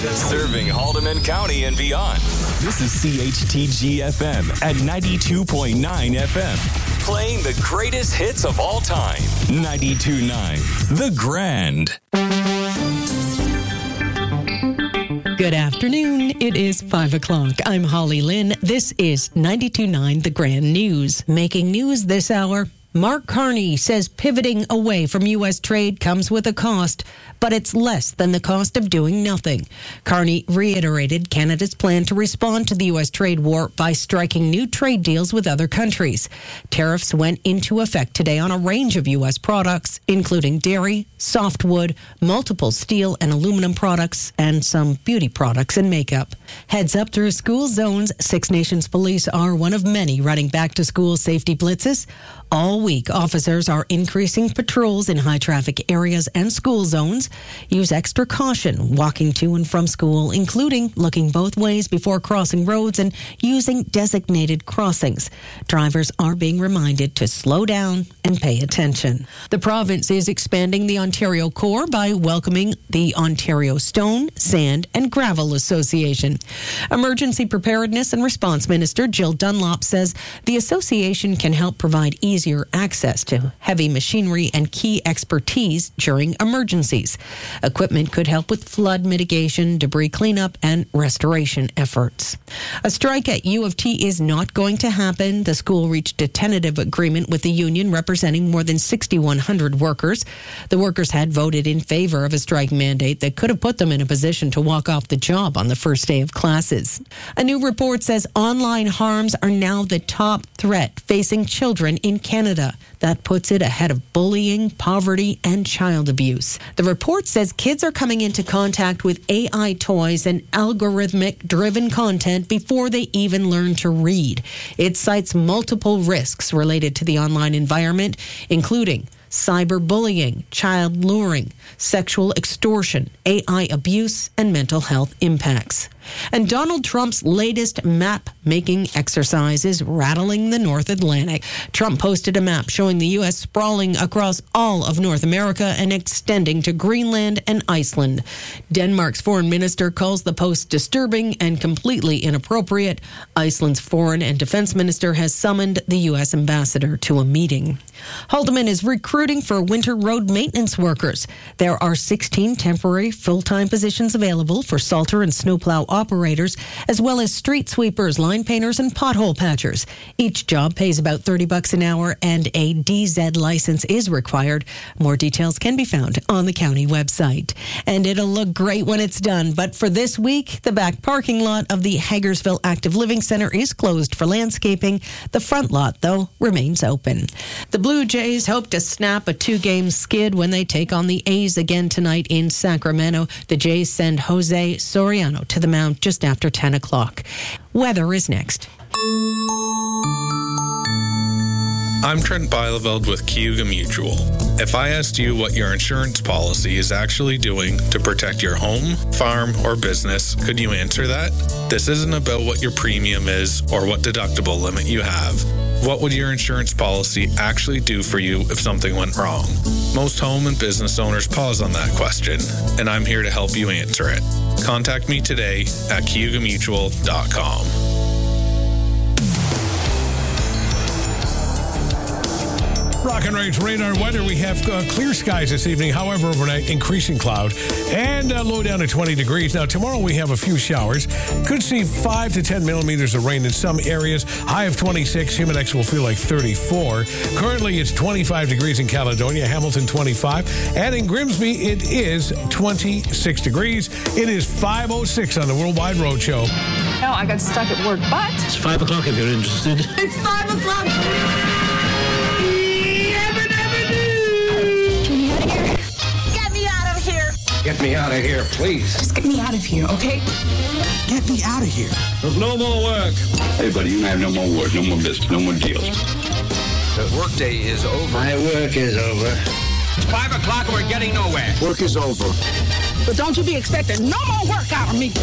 Serving Haldeman County and beyond. This is CHTG-FM at 92.9 FM. Playing the greatest hits of all time. 92.9 The Grand. Good afternoon. It is 5 o'clock. I'm Holly Lynn. This is 92.9 The Grand News. Making news this hour. Mark Carney says pivoting away from U.S. trade comes with a cost, but it's less than the cost of doing nothing. Carney reiterated Canada's plan to respond to the U.S. trade war by striking new trade deals with other countries. Tariffs went into effect today on a range of U.S. products, including dairy, softwood, multiple steel and aluminum products, and some beauty products and makeup. Heads up through school zones. Six Nations Police are one of many running back-to-school safety blitzes. All week, officers are increasing patrols in high-traffic areas and school zones. Use extra caution walking to and from school, including looking both ways before crossing roads and using designated crossings. Drivers are being reminded to slow down and pay attention. The province is expanding the Ontario Core by welcoming the Ontario Stone, Sand and Gravel Association. Emergency Preparedness and Response Minister Jill Dunlop says the association can help provide easier access to heavy machinery and key expertise during emergencies. Equipment could help with flood mitigation, debris cleanup, and restoration efforts. A strike at U of T is not going to happen. The school reached a tentative agreement with the union representing more than 6,100 workers. The workers had voted in favor of a strike mandate that could have put them in a position to walk off the job on the first day of classes. A new report says online harms are now the top threat facing children in Canada. That puts it ahead of bullying, poverty, and child abuse. The report says kids are coming into contact with AI toys and algorithmic-driven content before they even learn to read. It cites multiple risks related to the online environment, including cyberbullying, child luring, sexual extortion, AI abuse, and mental health impacts. And Donald Trump's latest map-making exercise is rattling the North Atlantic. Trump posted a map showing the U.S. sprawling across all of North America and extending to Greenland and Iceland. Denmark's foreign minister calls the post disturbing and completely inappropriate. Iceland's foreign and defense minister has summoned the U.S. ambassador to a meeting. Haldeman is recruiting for winter road maintenance workers. There are 16 temporary full-time positions available for salter and snowplow operators, as well as street sweepers, line painters, and pothole patchers. Each job pays about $30 an hour, and a DZ license is required. More details can be found on the county website. And it'll look great when it's done. But for this week, the back parking lot of the Hagersville Active Living Center is closed for landscaping. The front lot, though, remains open. The Blue Jays hope to snap a 2-game skid when they take on the A's again tonight in Sacramento. The Jays send Jose Soriano to the mound just after 10 o'clock. Weather is next. I'm Trent Bieleveld with Cayuga Mutual. If I asked you what your insurance policy is actually doing to protect your home, farm, or business, could you answer that? This isn't about what your premium is or what deductible limit you have. What would your insurance policy actually do for you if something went wrong? Most home and business owners pause on that question, and I'm here to help you answer it. Contact me today at CayugaMutual.com. Rock and Rage radar weather. We have clear skies this evening. However, overnight, increasing cloud and low down to 20 degrees. Now, tomorrow we have a few showers. Could see 5 to 10 millimeters of rain in some areas. High of 26. Humidex will feel like 34. Currently, it's 25 degrees in Caledonia. Hamilton, 25. And in Grimsby, it is 26 degrees. It is 5:06 on the Worldwide Road Show. No, I got stuck at work, but... It's 5 o'clock if you're interested. It's 5 o'clock! Get me out of here, please. Just get me out of here, okay? Get me out of here. There's no more work. Hey, buddy, you have no more work, no more business, no more deals. The workday is over. My work is over. 5 o'clock, we're getting nowhere. Work is over. But don't you be expecting no more work out of me.